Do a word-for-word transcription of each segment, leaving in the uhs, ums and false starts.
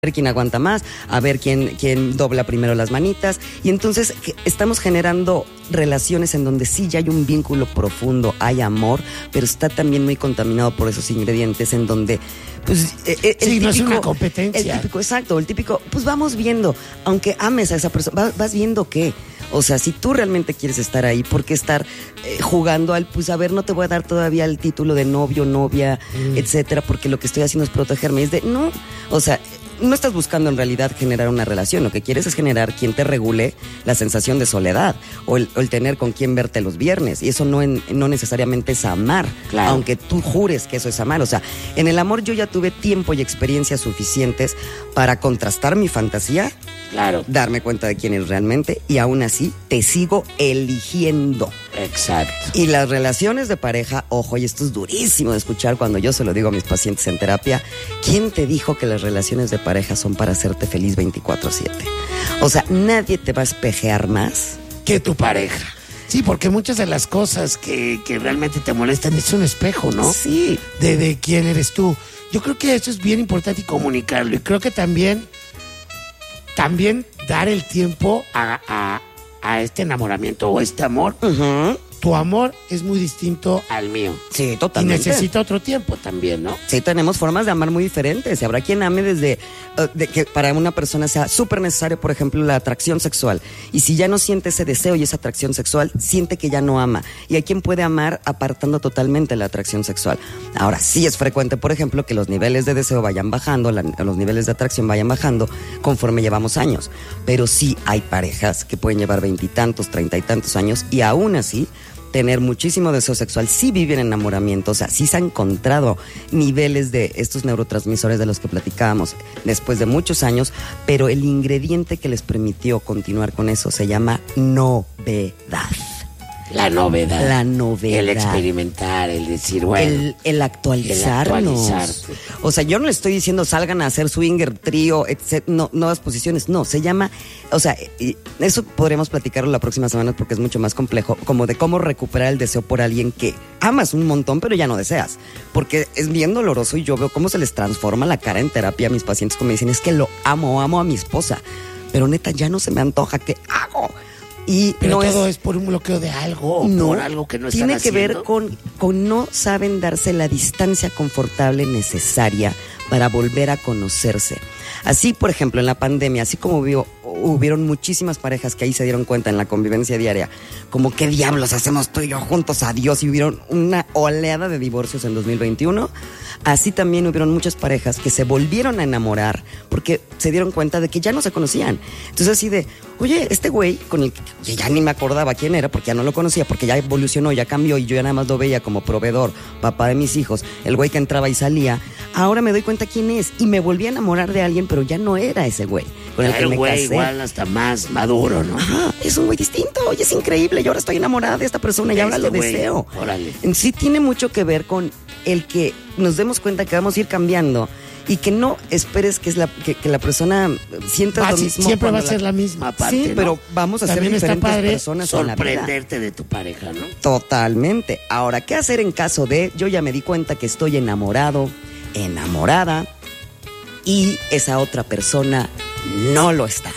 ver quién aguanta más, a ver quién, quién dobla primero las manitas. Y entonces estamos generando relaciones en donde sí ya hay un vínculo profundo, hay amor, pero está también muy contaminado por esos ingredientes en donde, pues, eh, el sí, típico, no es una competencia. El típico, exacto, el típico, pues vamos viendo, aunque ames a esa persona, vas, vas viendo qué. O sea, si tú realmente quieres estar ahí, ¿por qué estar eh, jugando al, pues a ver, no te voy a dar todavía el título de novio, novia, mm. etcétera, porque lo que estoy haciendo es protegerme? Es de, no, o sea, no estás buscando en realidad generar una relación, lo que quieres es generar quien te regule la sensación de soledad o el, o el tener con quien verte los viernes, y eso no, en, no necesariamente es amar, claro. Aunque tú jures que eso es amar. O sea, en el amor yo ya tuve tiempo y experiencias suficientes para contrastar mi fantasía, claro, darme cuenta de quién es realmente, y aún así te sigo eligiendo. Exacto. Y las relaciones de pareja, ojo, y esto es durísimo de escuchar cuando yo se lo digo a mis pacientes en terapia, ¿quién te dijo que las relaciones de pareja son para hacerte feliz veinticuatro siete? O sea, nadie te va a espejear más que tu pareja. Sí, porque muchas de las cosas que, que realmente te molestan es un espejo, ¿no? Sí. De, de quién eres tú. Yo creo que eso es bien importante y comunicarlo. Y creo que también, también dar el tiempo a, a, a este enamoramiento o este amor. Uh-huh. Tu amor es muy distinto al mío. Sí, totalmente. Y necesita otro tiempo también, ¿no? Sí, tenemos formas de amar muy diferentes. Y habrá quien ame desde uh, de que para una persona sea súper necesario, por ejemplo, la atracción sexual. Y si ya no siente ese deseo y esa atracción sexual, siente que ya no ama. Y hay quien puede amar apartando totalmente la atracción sexual. Ahora, sí es frecuente, por ejemplo, que los niveles de deseo vayan bajando, la, los niveles de atracción vayan bajando conforme llevamos años. Pero sí hay parejas que pueden llevar veintitantos, treinta y tantos años y aún así tener muchísimo deseo sexual, sí viven enamoramiento, o sea, sí se han encontrado niveles de estos neurotransmisores de los que platicábamos después de muchos años, pero el ingrediente que les permitió continuar con eso se llama novedad. La novedad. La novedad. El experimentar, el decir, bueno. El, el actualizarnos. El actualizarte. O sea, yo no le estoy diciendo salgan a hacer swinger, trío, etcétera, no, nuevas posiciones. No, se llama, o sea, eso podremos platicarlo la próxima semana porque es mucho más complejo, como de cómo recuperar el deseo por alguien que amas un montón, pero ya no deseas. Porque es bien doloroso y yo veo cómo se les transforma la cara en terapia a mis pacientes cuando me dicen, es que lo amo, amo a mi esposa, pero neta ya no se me antoja, ¿qué hago? Y pero no todo es, es por un bloqueo de algo, no, por algo que no están tiene que haciendo. ver con, con no saben darse la distancia confortable necesaria para volver a conocerse. Así, por ejemplo, en la pandemia, así como hubo, hubieron muchísimas parejas que ahí se dieron cuenta en la convivencia diaria, como qué diablos hacemos tú y yo juntos, adiós, y hubieron una oleada de divorcios en dos mil veintiuno, así también hubieron muchas parejas que se volvieron a enamorar porque se dieron cuenta de que ya no se conocían. Entonces así de, oye, este güey con el que ya ni me acordaba quién era porque ya no lo conocía, porque ya evolucionó, ya cambió y yo ya nada más lo veía como proveedor, papá de mis hijos, el güey que entraba y salía, ahora me doy cuenta quién es y me volví a enamorar de alguien, pero ya no era ese güey con el Era que me güey casé. Igual hasta más maduro, ¿no? Ajá, es un güey distinto, oye, es increíble, yo ahora estoy enamorada de esta persona y Este ahora lo güey, deseo. Órale. En sí tiene mucho que ver con el que nos demos cuenta que vamos a ir cambiando y que no esperes que es la que, que la persona sienta Va, lo sí, mismo. siempre va a la... ser la misma parte, Sí, ¿no? pero vamos a También ser diferentes está padre personas en la vida. sorprenderte de tu pareja, ¿no? Totalmente. Ahora, ¿qué hacer en caso de yo ya me di cuenta que estoy enamorado, enamorada y esa otra persona no lo está?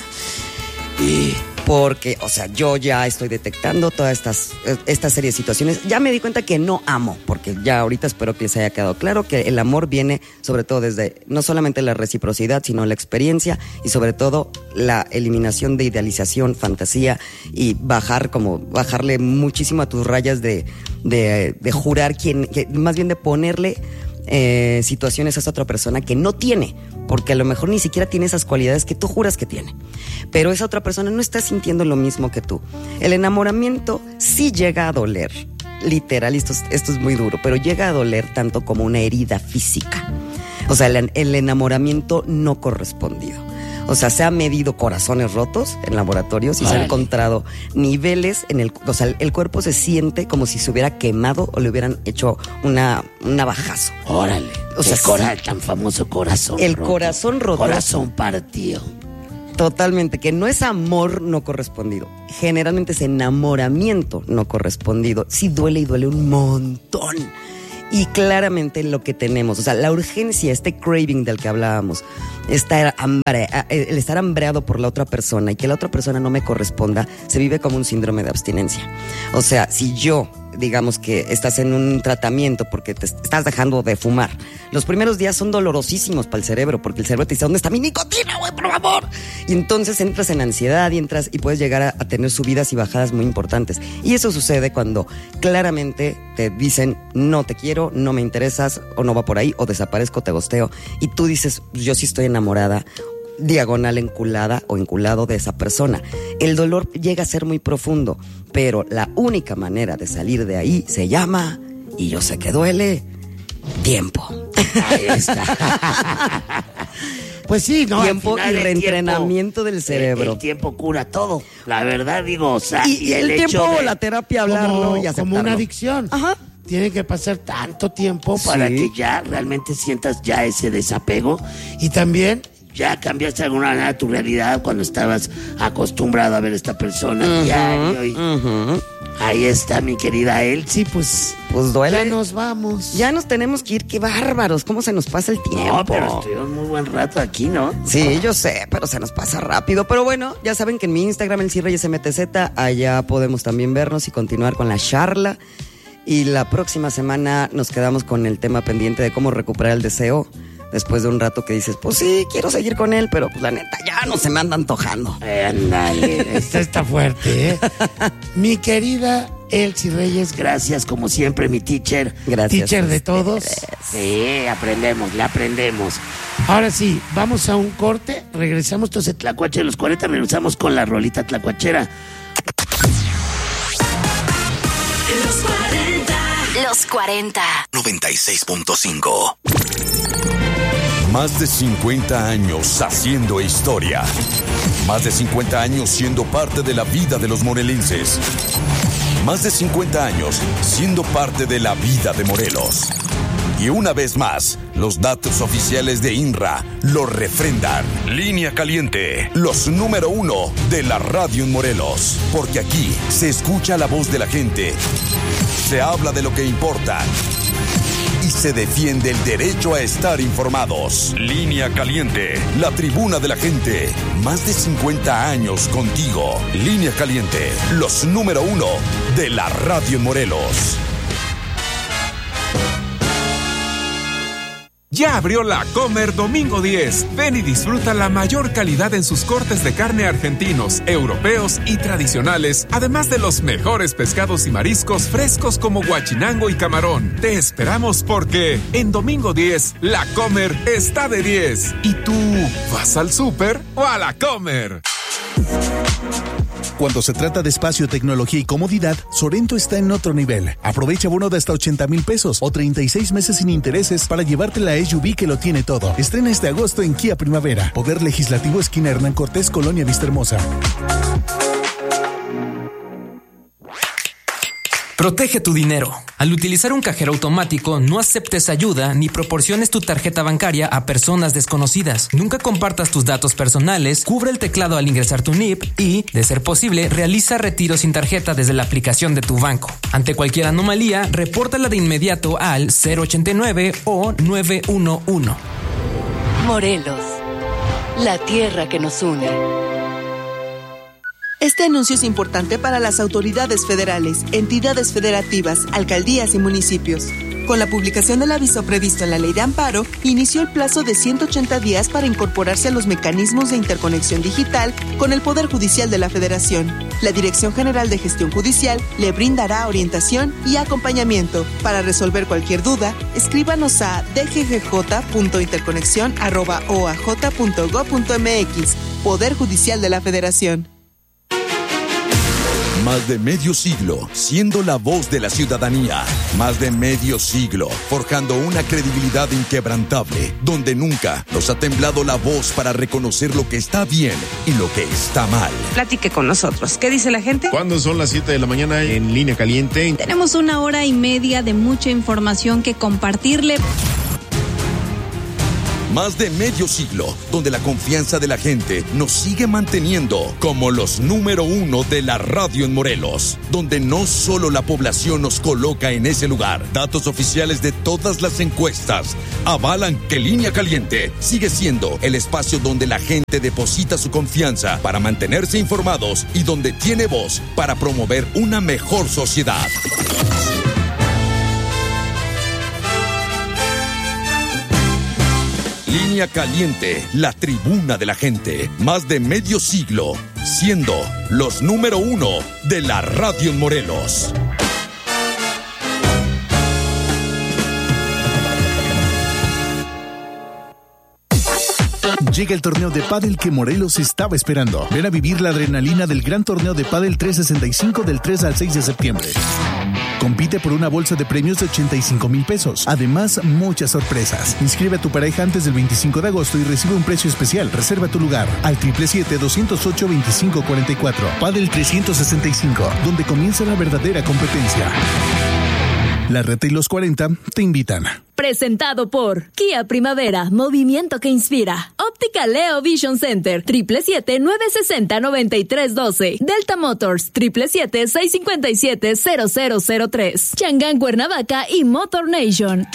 Y porque, o sea, yo ya estoy detectando todas estas, esta serie de situaciones. Ya me di cuenta que no amo, porque ya ahorita espero que les haya quedado claro que el amor viene sobre todo desde, no solamente la reciprocidad, sino la experiencia y sobre todo la eliminación de idealización, fantasía y bajar como, bajarle muchísimo a tus rayas de, de, de jurar quién, que, más bien de ponerle Eh, situaciones a esa otra persona que no tiene, porque a lo mejor ni siquiera tiene esas cualidades que tú juras que tiene, pero esa otra persona no está sintiendo lo mismo que tú. El enamoramiento sí llega a doler, literal, esto es, esto es muy duro, pero llega a doler tanto como una herida física. O sea, el, el enamoramiento no correspondido. O sea, se han medido corazones rotos en laboratorios y Vale. se han encontrado niveles en el... O sea, el cuerpo se siente como si se hubiera quemado o le hubieran hecho una, un navajazo. Órale. O sea, el, cora, el tan famoso corazón El roto. corazón roto. Corazón partido. Totalmente, que no es amor no correspondido. Generalmente es enamoramiento no correspondido. Sí duele y duele un montón. Y claramente lo que tenemos, o sea, la urgencia, este craving del que hablábamos, estar hambre, el estar hambreado por la otra persona y que la otra persona no me corresponda, se vive como un síndrome de abstinencia. O sea, si yo, digamos que estás en un tratamiento porque te estás dejando de fumar, los primeros días son dolorosísimos para el cerebro, porque el cerebro te dice, ¿dónde está mi nicotina, güey, por favor? Y entonces entras en ansiedad y entras y puedes llegar a, a tener subidas y bajadas muy importantes. Y eso sucede cuando claramente te dicen, no te quiero, no me interesas, o no va por ahí, o desaparezco, te gosteo, y tú dices, yo sí estoy enamorada, diagonal enculada o enculado de esa persona. El dolor llega a ser muy profundo, pero la única manera de salir de ahí se llama, y yo sé que duele, tiempo. Ahí está. Pues sí, ¿no? Tiempo y reentrenamiento tiempo, del cerebro. El, el tiempo cura todo. La verdad, digo, o sea, y, y el, el tiempo, de, la terapia, hablarlo como, y aceptarlo. Como una adicción. Ajá. Tiene que pasar tanto tiempo para sí. que ya realmente sientas ya ese desapego. Y también ya cambiaste de alguna manera tu realidad cuando estabas acostumbrado a ver a esta persona uh-huh, diario. Y uh-huh. Ahí está mi querida Elsie, pues, pues duele. Ya nos vamos. Ya nos tenemos que ir, qué bárbaros, cómo se nos pasa el tiempo. No, pero estuvimos muy buen rato aquí, ¿no? Sí, yo sé, pero se nos pasa rápido. Pero bueno, ya saben que en mi Instagram, el Reyes M T Z, allá podemos también vernos y continuar con la charla. Y la próxima semana nos quedamos con el tema pendiente de cómo recuperar el deseo. Después de un rato que dices, pues sí, quiero seguir con él, pero pues la neta ya no se me anda antojando. Eh, ándale, esta está fuerte, ¿eh? Mi querida Elsie Reyes, gracias como siempre, mi teacher. Gracias. Teacher de todos. Sí, aprendemos, le aprendemos. Ahora sí, vamos a un corte, regresamos entonces Tlacuache de los cuarenta, regresamos con la rolita tlacuachera. Los cuarenta. Los cuarenta. noventa y seis punto cinco. Más de cincuenta años haciendo historia. Más de cincuenta años siendo parte de la vida de los morelenses. Más de cincuenta años siendo parte de la vida de Morelos. Y una vez más, los datos oficiales de INRA lo refrendan. Línea Caliente, los número uno de la radio en Morelos. Porque aquí se escucha la voz de la gente, se habla de lo que importa y se defiende el derecho a estar informados. Línea Caliente, la tribuna de la gente. Más de cincuenta años contigo. Línea Caliente, los número uno de la radio en Morelos. Ya abrió la Comer Domingo diez. Ven y disfruta la mayor calidad en sus cortes de carne argentinos, europeos y tradicionales, además de los mejores pescados y mariscos frescos como guachinango y camarón. Te esperamos porque en Domingo diez, la Comer está de diez. ¿Y tú vas al súper o a la Comer? Cuando se trata de espacio, tecnología y comodidad, Sorento está en otro nivel. Aprovecha bono de hasta ochenta mil pesos o treinta y seis meses sin intereses para llevarte la S U V que lo tiene todo. Estrena este agosto en Kia Primavera. Poder Legislativo, esquina Hernán Cortés, Colonia Vistahermosa. Protege tu dinero. Al utilizar un cajero automático, no aceptes ayuda ni proporciones tu tarjeta bancaria a personas desconocidas. Nunca compartas tus datos personales, cubre el teclado al ingresar tu N I P y, de ser posible, realiza retiro sin tarjeta desde la aplicación de tu banco. Ante cualquier anomalía, repórtala de inmediato al cero ochenta y nueve o nueve uno uno. Morelos, la tierra que nos une. Este anuncio es importante para las autoridades federales, entidades federativas, alcaldías y municipios. Con la publicación del aviso previsto en la Ley de Amparo, inició el plazo de ciento ochenta días para incorporarse a los mecanismos de interconexión digital con el Poder Judicial de la Federación. La Dirección General de Gestión Judicial le brindará orientación y acompañamiento. Para resolver cualquier duda, escríbanos a d g g j punto interconexión arroba o a j punto gob punto m x. Poder Judicial de la Federación. Más de medio siglo siendo la voz de la ciudadanía. Más de medio siglo forjando una credibilidad inquebrantable, donde nunca nos ha temblado la voz para reconocer lo que está bien y lo que está mal. Platique con nosotros. ¿Qué dice la gente? ¿Cuándo son las siete de la mañana en Línea Caliente? Tenemos una hora y media de mucha información que compartirle. Más de medio siglo, donde la confianza de la gente nos sigue manteniendo como los número uno de la radio en Morelos, donde no solo la población nos coloca en ese lugar. Datos oficiales de todas las encuestas avalan que Línea Caliente sigue siendo el espacio donde la gente deposita su confianza para mantenerse informados y donde tiene voz para promover una mejor sociedad. Línea Caliente, la tribuna de la gente. Más de medio siglo, siendo los número uno de la radio en Morelos. Llega el torneo de pádel que Morelos estaba esperando. Ven a vivir la adrenalina del gran torneo de pádel trescientos sesenta y cinco del tres al seis de septiembre. Compite por una bolsa de premios de ochenta y cinco mil pesos. Además, muchas sorpresas. Inscribe a tu pareja antes del veinticinco de agosto y recibe un precio especial. Reserva tu lugar al siete siete siete, dos cero ocho, dos cinco cuatro cuatro. Pádel trescientos sesenta y cinco, donde comienza la verdadera competencia. La Reta y los cuarenta te invitan. Presentado por Kia Primavera, movimiento que inspira. Óptica Leo Vision Center, siete siete siete, nueve seis cero, nueve tres uno dos. Delta Motors, siete siete siete, seis cinco siete, cero cero cero tres. Changán Cuernavaca y Motor Nation.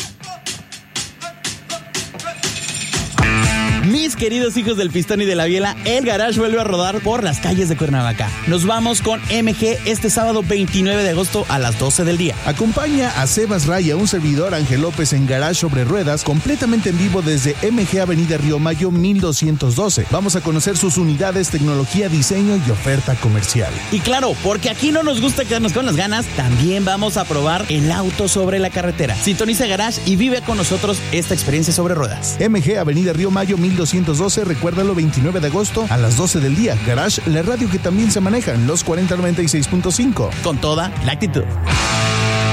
Mis queridos hijos del pistón y de la biela, el Garage vuelve a rodar por las calles de Cuernavaca. Nos vamos con M G este sábado veintinueve de agosto a las doce del día. Acompaña a Sebas Raya, un servidor Ángel López en Garage sobre ruedas, completamente en vivo desde M G Avenida Río Mayo mil doscientos doce. Vamos a conocer sus unidades, tecnología, diseño y oferta comercial. Y claro, porque aquí no nos gusta quedarnos con las ganas, también vamos a probar el auto sobre la carretera. Sintoniza Garage y vive con nosotros esta experiencia sobre ruedas. M G Avenida Río Mayo mil doscientos doce, recuérdalo, veintinueve de agosto a las doce del día. Garage, la radio que también se maneja en los cuarenta noventa y seis punto cinco. Con toda la actitud.